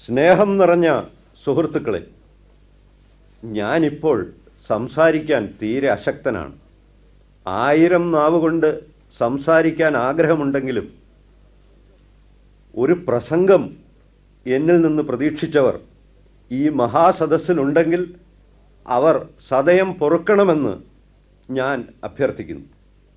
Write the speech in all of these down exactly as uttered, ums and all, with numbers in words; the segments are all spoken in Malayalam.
സ്നേഹം നിറഞ്ഞ സുഹൃത്തുക്കളെ, ഞാനിപ്പോൾ സംസാരിക്കാൻ തീരെ അശക്തനാണ്. ആയിരം നാവുകൊണ്ട് സംസാരിക്കാൻ ആഗ്രഹമുണ്ടെങ്കിലും ഒരു പ്രസംഗം എന്നിൽ നിന്ന് പ്രതീക്ഷിച്ചവർ ഈ മഹാസദസ്സിലുണ്ടെങ്കിൽ അവർ സദയം പൊറുക്കണമെന്ന് ഞാൻ അഭ്യർത്ഥിക്കുന്നു.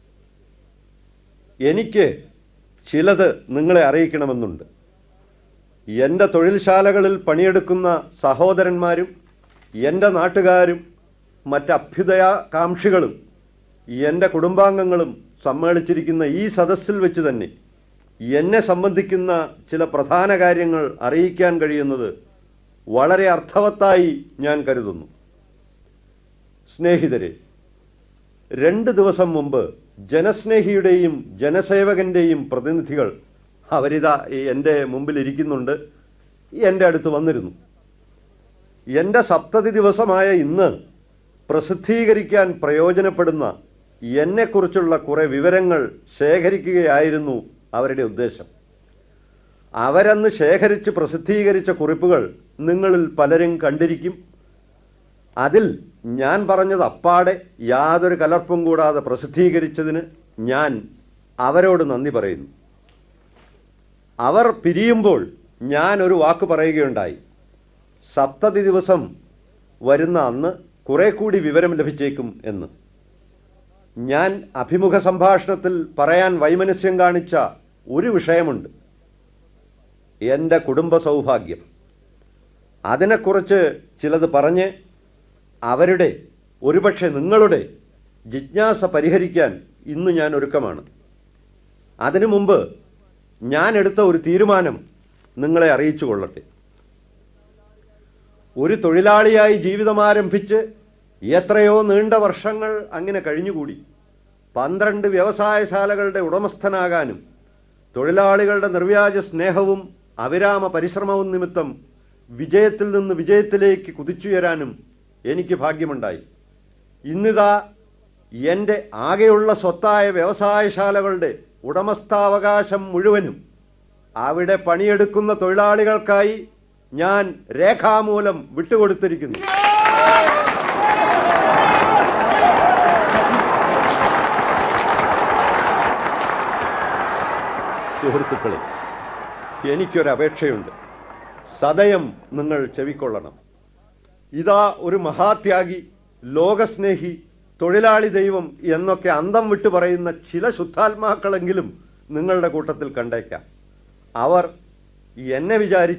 എനിക്ക് ചിലത് നിങ്ങളെ അറിയിക്കണമെന്നുണ്ട്. എൻ്റെ തൊഴിൽശാലകളിൽ പണിയെടുക്കുന്ന സഹോദരന്മാരും എൻ്റെ നാട്ടുകാരും മറ്റ് അഭ്യുദയകാംക്ഷികളും എൻ്റെ കുടുംബാംഗങ്ങളും സമ്മേളിച്ചിരിക്കുന്ന ഈ സദസ്സിൽ വെച്ച് തന്നെ എന്നെ സംബന്ധിക്കുന്ന ചില പ്രധാന കാര്യങ്ങൾ അറിയിക്കാൻ കഴിയുന്നത് വളരെ അർത്ഥവത്തായി ഞാൻ കരുതുന്നു. സ്നേഹിതരെ, രണ്ട് ദിവസം മുമ്പ് ജനസ്നേഹിയുടെയും ജനസേവകൻ്റെയും പ്രതിനിധികൾ അവരിതാ എൻ്റെ മുമ്പിൽ ഇരിക്കുന്നുണ്ട്, എൻ്റെ അടുത്ത് വന്നിരുന്നു. എൻ്റെ സപ്തതി ദിവസമായ ഇന്ന് പ്രസിദ്ധീകരിക്കാൻ പ്രയോജനപ്പെടുന്ന എന്നെക്കുറിച്ചുള്ള കുറേ വിവരങ്ങൾ ശേഖരിക്കുകയായിരുന്നു അവരുടെ ഉദ്ദേശം. അവരന്ന് ശേഖരിച്ച് പ്രസിദ്ധീകരിച്ച കുറിപ്പുകൾ നിങ്ങളിൽ പലരും കണ്ടിരിക്കും. അതിൽ ഞാൻ പറഞ്ഞത് അപ്പാടെ യാതൊരു കലർപ്പും കൂടാതെ പ്രസിദ്ധീകരിച്ചതിന് ഞാൻ അവരോട് നന്ദി പറയുന്നു. അവർ പിരിയുമ്പോൾ ഞാൻ ഒരു വാക്ക് പറയുകയുണ്ടായി. സപ്തതി ദിവസം വരുന്ന അന്ന് കുറെ കൂടി വിവരം ലഭിച്ചേക്കും എന്ന്. ഞാൻ അഭിമുഖ സംഭാഷണത്തിൽ പറയാൻ വൈമനസ്യം കാണിച്ച ഒരു വിഷയമുണ്ട്, എൻ്റെ കുടുംബ സൗഭാഗ്യം. അതിനെക്കുറിച്ച് ചിലത് പറഞ്ഞ് അവരുടെ, ഒരുപക്ഷെ നിങ്ങളുടെ ജിജ്ഞാസ പരിഹരിക്കാൻ ഇന്ന് ഞാൻ ഒരുക്കമാണ്. അതിനു മുമ്പ് ഞാൻ എടുത്ത ഒരു തീരുമാനം നിങ്ങളെ അറിയിച്ചു കൊള്ളട്ടെ. ഒരു തൊഴിലാളിയായി ജീവിതമാരംഭിച്ച് എത്രയോ നീണ്ട വർഷങ്ങൾ അങ്ങനെ കഴിഞ്ഞുകൂടി പന്ത്രണ്ട് വ്യവസായശാലകളുടെ ഉടമസ്ഥനാകാനും തൊഴിലാളികളുടെ നിർവ്യാജ സ്നേഹവും അവിരാമ പരിശ്രമവും നിമിത്തം വിജയത്തിൽ നിന്ന് വിജയത്തിലേക്ക് കുതിച്ചുയരാനും എനിക്ക് ഭാഗ്യമുണ്ടായി. ഇന്നിതാ എൻ്റെ ആകെയുള്ള സ്വത്തായ വ്യവസായശാലകളുടെ ഉടമസ്ഥാവകാശം മുഴുവനും അവിടെ പണിയെടുക്കുന്ന തൊഴിലാളികൾക്കായി ഞാൻ രേഖാമൂലം വിട്ടുകൊടുത്തിരിക്കുന്നു. സുഹൃത്തുക്കളെ, എനിക്കൊരപേക്ഷയുണ്ട്. സദയം നിങ്ങൾ ചെവിക്കൊള്ളണം. ഇതാ ഒരു മഹാത്യാഗി, ലോകസ്നേഹി, തൊഴിലാളി ദൈവം എന്നൊക്കെ അന്തം വിട്ടു പറയുന്ന ചില ശുദ്ധാത്മാക്കളെങ്കിലും നിങ്ങളുടെ കൂട്ടത്തിൽ കണ്ടേക്കാം. അവർ എന്നെ വിചാരിച്ച്